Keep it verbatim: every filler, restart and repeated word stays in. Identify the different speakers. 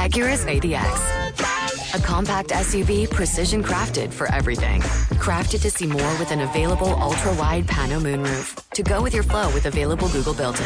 Speaker 1: Acuris A D X. A compact S U V precision crafted for everything. Crafted to see more with an available ultra-wide pano moonroof. To go with your flow with available Google built-in.